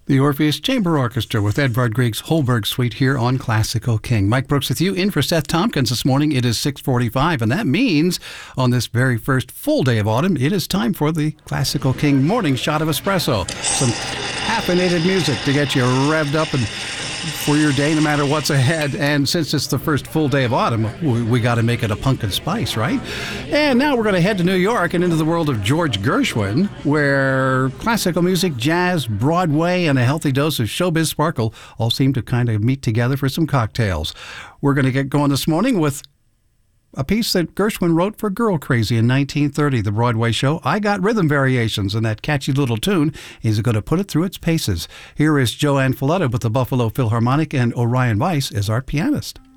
The Orpheus Chamber Orchestra with Edvard Grieg's Holberg Suite here on Classical King. Mike Brooks with you, in for Seth Tompkins this morning. It is 6:45, and that means on this very first full day of autumn, it is time for the Classical King morning shot of espresso. Some caffeinated music to get you revved up and for your day, no matter what's ahead. And since it's the first full day of autumn, we got to make it a pumpkin spice, right? And now we're going to head to New York and into the world of George Gershwin, where classical music, jazz, Broadway, and a healthy dose of showbiz sparkle all seem to kind of meet together for some cocktails. We're going to get going this morning with a piece that Gershwin wrote for Girl Crazy in 1930, the Broadway show I Got Rhythm Variations, and that catchy little tune is going to put it through its paces. Here is Joanne Folletta with the Buffalo Philharmonic, and Orion Weiss is our pianist.